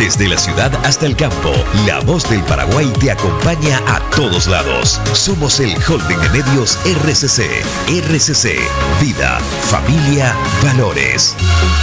Desde la ciudad hasta el campo, la voz del Paraguay te acompaña a todos lados. Somos el Holding de Medios RCC. RCC, vida, familia, valores.